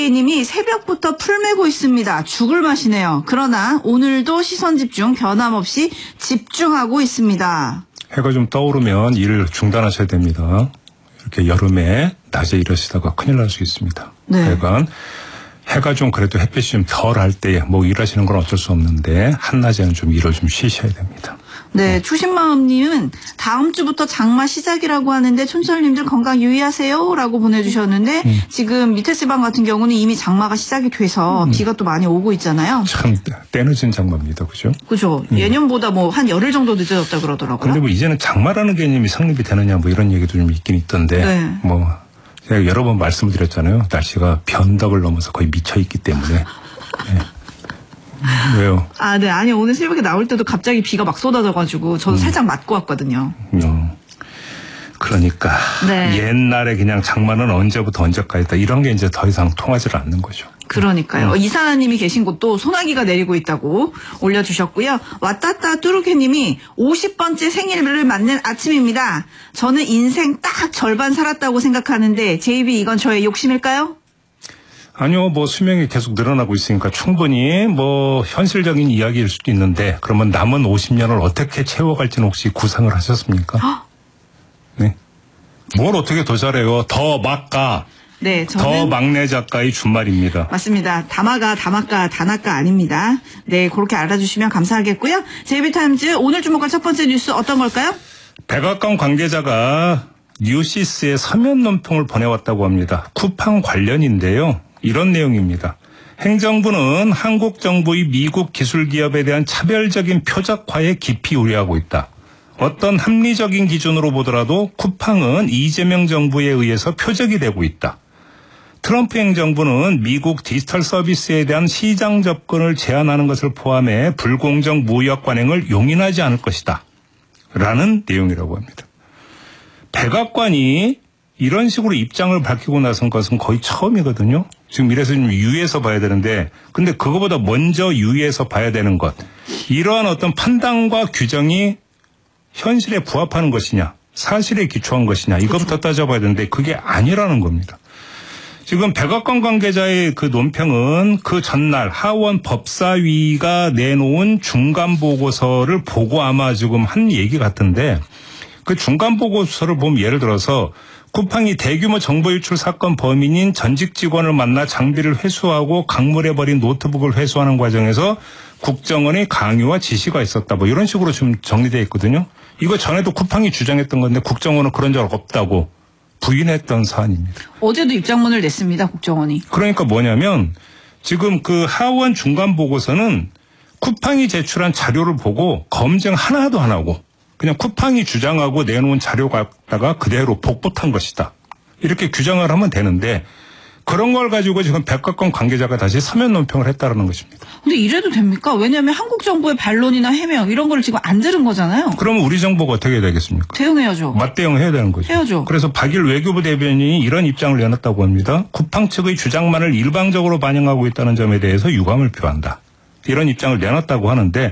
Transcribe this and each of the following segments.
JK님이 새벽부터 풀 메고 있습니다. 죽을 맛이네요. 그러나 오늘도 시선 집중 변함없이 집중하고 있습니다. 해가 좀 떠오르면 일을 중단하셔야 됩니다. 이렇게 여름에 낮에 일하시다가 큰일 날 수 있습니다. 네. 하여간 해가 좀 그래도 햇빛이 좀 덜 할 때 뭐 일하시는 건 어쩔 수 없는데 한낮에는 좀 일을 좀 쉬셔야 됩니다. 네, 초심마음님은 다음 주부터 장마 시작이라고 하는데 촌철님들 건강 유의하세요라고 보내주셨는데 지금 밑에 지방 같은 경우는 이미 장마가 시작이 돼서 비가 또 많이 오고 있잖아요. 참 때늦은 장마입니다, 그죠? 그죠. 예년보다 뭐 한 열흘 정도 늦어졌다 그러더라고요. 근데 뭐 이제는 장마라는 개념이 성립이 되느냐 뭐 이런 얘기도 좀 있긴 있던데 네. 뭐 제가 여러 번 말씀을 드렸잖아요. 날씨가 변덕을 넘어서 거의 미쳐 있기 때문에. 네. 왜요? 아, 네. 아니, 오늘 새벽에 나올 때도 갑자기 비가 막 쏟아져가지고 저도 살짝 맞고 왔거든요. 그러니까 네. 옛날에 그냥 장마는 언제부터 언제까지다 이런 게 이제 더 이상 통하지 않는 거죠. 그러니까요. 이사님이 계신 곳도 소나기가 내리고 있다고 올려주셨고요. 왔다따 뚜루케님이 50번째 생일을 맞는 아침입니다. 저는 인생 딱 절반 살았다고 생각하는데 JB 이건 저의 욕심일까요? 아니요, 뭐 수명이 계속 늘어나고 있으니까 충분히 뭐 현실적인 이야기일 수도 있는데 그러면 남은 50년을 어떻게 채워갈지는 혹시 구상을 하셨습니까? 네. 뭘 어떻게 더 잘해요? 더 막가. 네, 저는 더 막내 작가의 준말입니다. 맞습니다. 다마가, 다나까 아닙니다. 네, 그렇게 알아주시면 감사하겠고요. JB타임즈 오늘 주목할 첫 번째 뉴스 어떤 걸까요? 백악관 관계자가 뉴시스에 서면 논평을 보내왔다고 합니다. 쿠팡 관련인데요. 이런 내용입니다. 행정부는 한국 정부의 미국 기술 기업에 대한 차별적인 표적화에 깊이 우려하고 있다. 어떤 합리적인 기준으로 보더라도 쿠팡은 이재명 정부에 의해서 표적이 되고 있다. 트럼프 행정부는 미국 디지털 서비스에 대한 시장 접근을 제한하는 것을 포함해 불공정 무역 관행을 용인하지 않을 것이다. 라는 내용이라고 합니다. 백악관이 이런 식으로 입장을 밝히고 나선 것은 거의 처음이거든요. 지금 이래서 좀 유의해서 봐야 되는데 근데 그거보다 먼저 유의해서 봐야 되는 것. 이러한 어떤 판단과 규정이 현실에 부합하는 것이냐 사실에 기초한 것이냐 이것부터 따져봐야 되는데 그게 아니라는 겁니다. 지금 백악관 관계자의 그 논평은 그 전날 하원 법사위가 내놓은 중간 보고서를 보고 아마 지금 한 얘기 같은데 그 중간 보고서를 보면 예를 들어서 쿠팡이 대규모 정보 유출 사건 범인인 전직 직원을 만나 장비를 회수하고 강물해버린 노트북을 회수하는 과정에서 국정원의 강요와 지시가 있었다. 뭐 이런 식으로 좀 정리되어 있거든요. 이거 전에도 쿠팡이 주장했던 건데 국정원은 그런 적 없다고 부인했던 사안입니다. 어제도 입장문을 냈습니다. 국정원이. 그러니까 뭐냐면 지금 그 하원 중간 보고서는 쿠팡이 제출한 자료를 보고 검증 하나도 안 하고 그냥 쿠팡이 주장하고 내놓은 자료 갖다가 그대로 복붙한 것이다. 이렇게 규정을 하면 되는데 그런 걸 가지고 지금 백악관 관계자가 다시 서면 논평을 했다는 것입니다. 근데 이래도 됩니까? 왜냐하면 한국 정부의 반론이나 해명 이런 걸 지금 안 들은 거잖아요. 그러면 우리 정부가 어떻게 해야 되겠습니까? 대응해야죠. 맞대응을 해야 되는 거죠. 해야죠. 그래서 박일 외교부 대변인이 이런 입장을 내놨다고 합니다. 쿠팡 측의 주장만을 일방적으로 반영하고 있다는 점에 대해서 유감을 표한다. 이런 입장을 내놨다고 하는데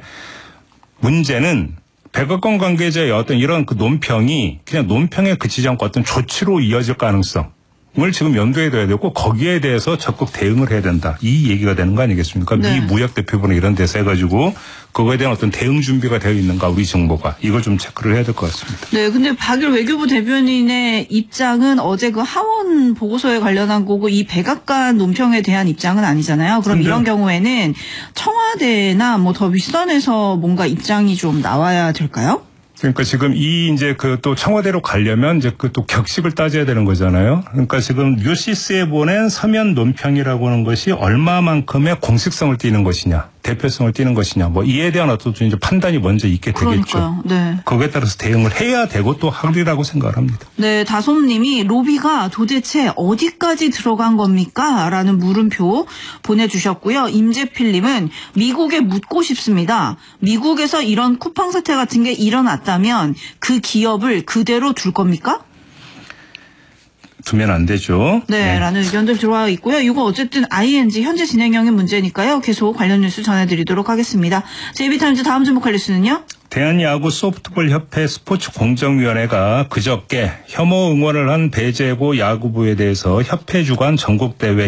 문제는 백악관 관계자의 어떤 이런 그 논평이 그냥 논평에 그치지 않고 어떤 조치로 이어질 가능성을 지금 염두에 둬야 되고 거기에 대해서 적극 대응을 해야 된다. 이 얘기가 되는 거 아니겠습니까? 네. 미 무역대표부나 이런 데서 해가지고 그거에 대한 어떤 대응 준비가 되어 있는가 우리 정부가 이걸 좀 체크를 해야 될 것 같습니다. 네, 근데 박일 외교부 대변인의 입장은 어제 그 하원 보고서에 관련한 거고 이 백악관 논평에 대한 입장은 아니잖아요. 그럼 이런 경우에는 청와대나 뭐 더 윗선에서 뭔가 입장이 좀 나와야 될까요? 그러니까 지금 이 이제 그 또 청와대로 가려면 이제 그 또 격식을 따져야 되는 거잖아요. 그러니까 지금 뉴시스에 보낸 서면 논평이라고 하는 것이 얼마만큼의 공식성을 띠는 것이냐, 대표성을 띠는 것이냐, 뭐 이에 대한 어떤 이제 판단이 먼저 있게 되겠죠. 그러니까요. 네. 거기에 따라서 대응을 해야 되고 또 하리라고 생각을 합니다. 네, 다솜님이 로비가 도대체 어디까지 들어간 겁니까? 라는 물음표 보내주셨고요. 임재필님은 미국에 묻고 싶습니다. 미국에서 이런 쿠팡 사태 같은 게 일어났다면 그 기업을 그대로 둘 겁니까? 두면 안 되죠. 네, 라는 의견들 들어와 있고요. 이거 어쨌든 ING 현재 진행형의 문제니까요. 계속 관련 뉴스 전해드리도록 하겠습니다. JB타임즈 다음 주목할 뉴스는요? 대한야구 소프트볼협회 스포츠공정위원회가 그저께 혐오 응원을 한 배제고 야구부에 대해서 협회 주관 전국대회